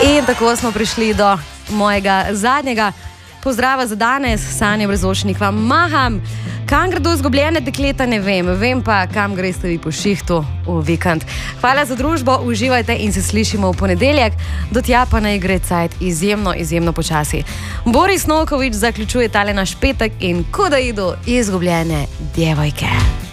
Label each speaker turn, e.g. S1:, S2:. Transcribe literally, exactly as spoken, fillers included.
S1: In tako smo prišli do mojega zadnjega pozdrava za danes. Sanja Brezočnik vam maham. Kam gredo izgubljene dekleta, ne vem. Vem pa, kam greste vi po šihtu v vikend. Hvala za družbo, uživajte in se slišimo v ponedeljek. Do tja pa naj gre cajt izjemno, izjemno počasi. Boris Novković zaključuje tale naš petek in kuda idu izgubljene djevojke.